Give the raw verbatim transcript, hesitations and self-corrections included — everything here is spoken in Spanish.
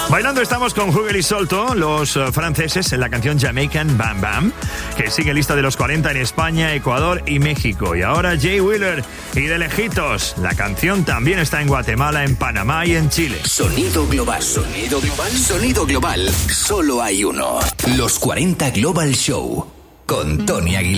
Bailando estamos con Hugel y Solto, los uh, franceses, en la canción Jamaican Bam Bam, que sigue lista de los cuarenta en España, Ecuador y México. Y ahora Jay Wheeler y De Lejitos. La canción también está en Guatemala, en Panamá y en Chile. Sonido global, sonido global, sonido global. Solo hay uno. Los cuarenta Global Show con Tony Aguilar.